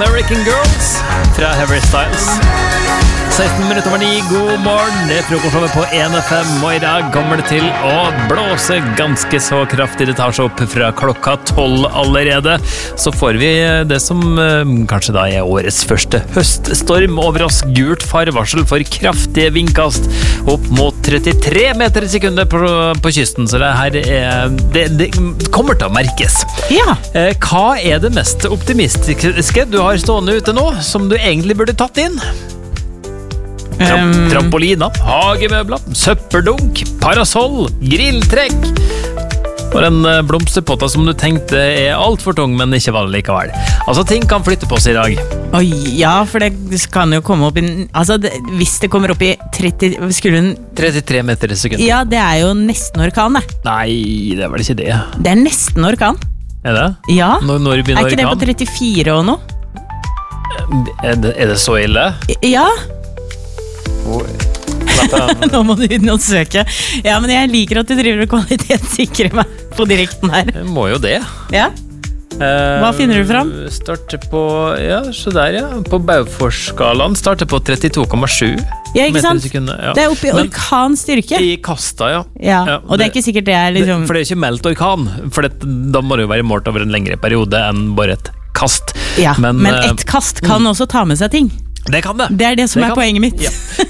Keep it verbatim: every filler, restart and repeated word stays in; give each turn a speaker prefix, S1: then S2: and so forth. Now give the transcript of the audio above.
S1: American Girls fra Harry Styles. seksten minutter over ni, god morgen. Det er frokostshowet på en F M, og i dag kommer det til å blåse ganske så kraftig. Det tar seg opp fra klokka tolv allerede. Så får vi det som eh, kanskje da er årets første høststorm over oss. Gult farvarsel for kraftige vindkast opp mot trettitre meter i sekundet på, på kysten. Så det her er, det, det kommer til å merkes.
S2: Ja.
S1: Eh, hva er det mest optimistiske du har stående ute nå, som du egentlig burde tatt inn? Tram
S2: Um,
S1: trampolina, hagemøbler, søppeldunk, parasoll, grilltrekk og den blomsterpotta som du tenkte er alt for tung, men ikke var det likevel. Altså, ting kan flytte på seg i dag.
S2: Oi, ja, for det kan jo komme opp i, altså, det, hvis det kommer opp i tretti, skulle hun,
S1: trettitre meter i sekundet.
S2: ja, det er jo nesten orkan, det.
S1: Nei, det er vel ikke det.
S2: Det er nesten orkan.
S1: Er det?
S2: Ja,
S1: Når, når
S2: er
S1: begynner
S2: ikke det på
S1: orkan?
S2: trettifire og noe?
S1: Er det, er det så ille?
S2: Ja,
S1: Oh. Dette-
S2: nå må du inn og søke. Ja, men jeg liker at du driver og kvalitetssikrer meg på direkten her.
S1: Jeg må jo det.
S2: Ja,
S1: Hva
S2: finner du fram?
S1: Starter på, ja, så der ja. På Beaufort-skalaen starter på trettito komma sju
S2: ja ikke
S1: meter i
S2: sant?
S1: sekundet. Ja.
S2: Det er oppe i
S1: Men
S2: orkanstyrke.
S1: I kasta, ja.
S2: Ja,
S1: Ja,
S2: og det er ikke sikkert det er liksom...
S1: det, For det er ikke meldt orkan, for det, da må det jo være målt over en lengre periode enn bare et kast.
S2: Ja, men,
S1: men, eh,
S2: ett kast kan også ta med seg ting.
S1: Det kan det.
S2: Det er det som
S1: Det
S2: er
S1: kan-
S2: poenget mitt.
S1: Ja.